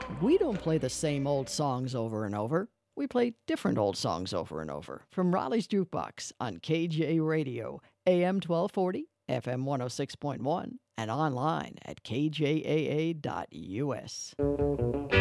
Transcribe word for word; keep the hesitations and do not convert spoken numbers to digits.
We don't play the same old songs over and over. We play different old songs over and over. From Raleigh's Jukebox on K J Radio, A M twelve forty, F M one oh six point one, and online at k j a a dot u s.